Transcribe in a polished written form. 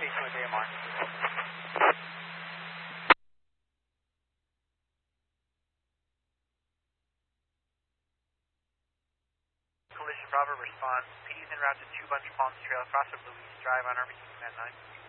communication with AMR. Collision Bravo response. P is en route to 2 Bunch Palms Trail, cross of Louise Drive on our receiving at 9.